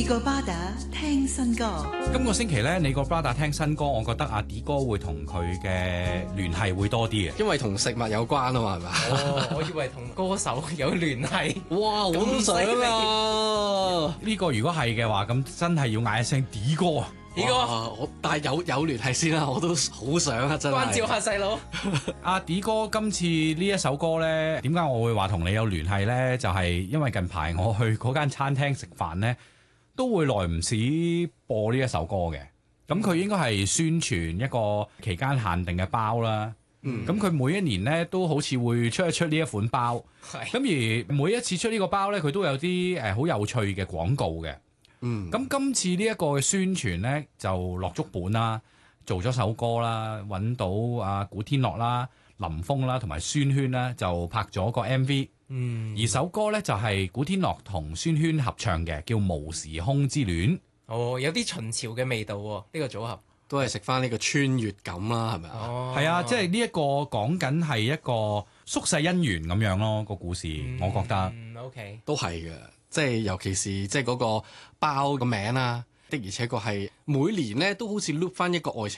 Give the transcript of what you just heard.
你個巴打聽新歌， 今個星期咧，你個 brother 聽新歌，我覺得阿 D 哥會同佢嘅聯繫會多啲嘅， 因為同食物有關啊嘛，係咪？ 哦，我以為同歌手有聯繫。 哇，我都想啊！ 呢個如果係嘅話，咁真係要嗌一聲 D 哥啊！ D 哥， 但係有聯繫先啦，我都好想啊，真係。 關照下細佬。 阿 D 哥今次呢一首歌咧，點解我會話同你有聯繫咧？就係因為近排我去嗰間餐廳食飯咧，都會耐唔時播呢一首歌嘅。咁佢應該係宣傳一個期間限定嘅包啦。咁佢每一年咧都好似會出一出呢一款包。咁而每一次出呢個包咧，佢都有啲好有趣嘅廣告嘅。咁今次呢一個嘅宣傳咧就落足本啦，做咗首歌啦，揾到阿古天樂啦、林峰啦同埋孫軒啦，就拍咗個 MV。而首歌咧就係古天樂同孫軒合唱嘅，叫《無時空之戀》。 哦，有啲秦朝嘅味道喎，呢個組合都係食翻呢個穿越感啦，係咪啊？ 哦， 係啊，即係呢一個講緊係一個宿世姻緣咁樣咯，個故事，我覺得。 OK， 都係嘅，即係尤其是即係嗰個包個名啦，的而且確係每年咧都好似 loop 翻一個愛情